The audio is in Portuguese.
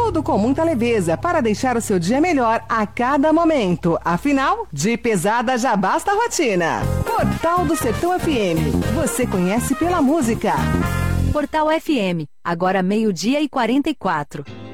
Tudo com muita leveza para deixar o seu dia melhor a cada momento. Afinal, de pesada já basta a rotina. Portal do Sertão FM. Você conhece pela música. Portal FM. Agora 12:44.